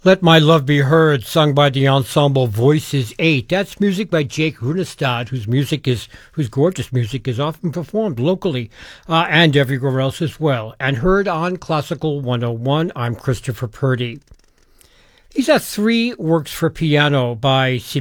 Let My Love Be Heard, sung by the ensemble Voices 8. That's music by Jake Runestad, whose gorgeous music is often performed locally and everywhere else as well, and heard on Classical 101. I'm Christopher Purdy. These are three works for piano by